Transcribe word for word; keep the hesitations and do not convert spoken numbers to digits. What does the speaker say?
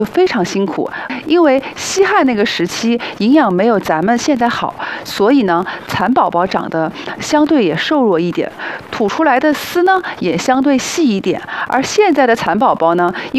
非常辛苦，因为西汉那个时期营养没有咱们现在好，所以呢，蚕宝宝长得相对也瘦弱一点，吐出来的丝呢也相对细一点。而现在的蚕宝宝呢，因